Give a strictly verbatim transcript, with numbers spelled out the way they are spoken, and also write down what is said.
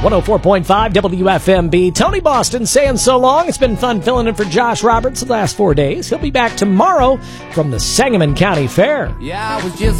one oh four point five W F M B. Tony Boston saying so long. It's been fun filling in for Josh Roberts the last four days. He'll be back tomorrow from the Sangamon County Fair. Yeah, I was just